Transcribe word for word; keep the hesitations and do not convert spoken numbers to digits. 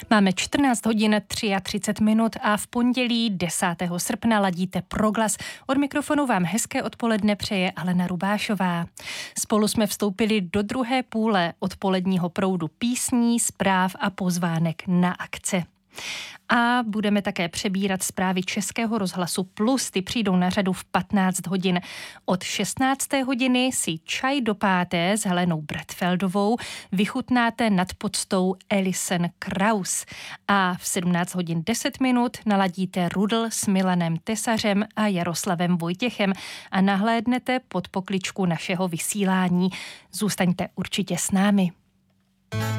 Máme čtrnáct hodin třicet tři minut a v pondělí desátého srpna ladíte Proglas. Od mikrofonu vám hezké odpoledne přeje Alena Rubášová. Spolu jsme vstoupili do druhé půle odpoledního proudu písní, zpráv a pozvánek na akce. A budeme také přebírat zprávy Českého rozhlasu Plus. Ty přijdou na řadu v patnáct hodin. Od šestnácté hodiny si čaj do páté s Helenou Bradfeldovou vychutnáte nad poctou Alison Krauss. A v sedmnáct hodin deset minut naladíte Rudl s Milanem Tesařem a Jaroslavem Vojtěchem a nahlédnete pod pokličku našeho vysílání. Zůstaňte určitě s námi.